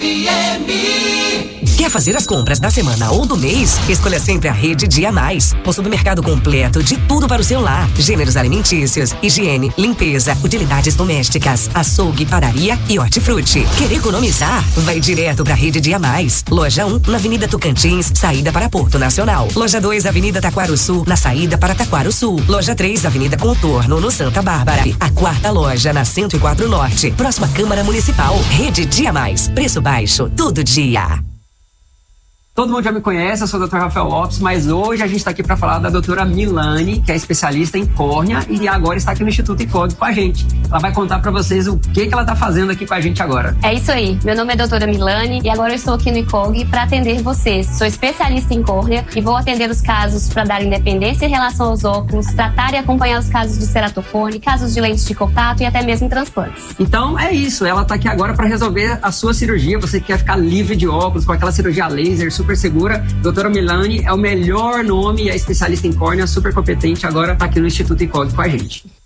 Quer fazer as compras da semana ou do mês? Escolha sempre a Rede Dia Mais. Um supermercado completo de tudo para o seu lar. Gêneros alimentícios, higiene, limpeza, utilidades domésticas, açougue, padaria e hortifruti. Quer economizar? Vai direto para a Rede Dia Mais. Loja 1, na Avenida Tocantins, saída para Porto Nacional. Loja 2, Avenida Taquaro Sul, na saída para Taquaro Sul. Loja 3, Avenida Contorno, no Santa Bárbara. A quarta loja na 104 Norte, próxima Câmara Municipal. Rede Dia Mais. Preço baixo, todo dia. Todo mundo já me conhece, eu sou o Dr. Rafael Lopes, mas hoje a gente está aqui para falar da doutora Milane, que é especialista em córnea e agora está aqui no Instituto ICOG com a gente. Ela vai contar para vocês o que ela está fazendo aqui com a gente agora. É isso aí, meu nome é doutora Milane e agora eu estou aqui no ICOG para atender vocês. Sou especialista em córnea e vou atender os casos para dar independência em relação aos óculos, tratar e acompanhar os casos de ceratofone, casos de lentes de contato e até mesmo transplantes. Então é isso, ela está aqui agora para resolver a sua cirurgia. Você que quer ficar livre de óculos com aquela cirurgia laser super segura, doutora Milane é o melhor nome e é especialista em córnea, super competente, agora está aqui no Instituto ICOG com a gente.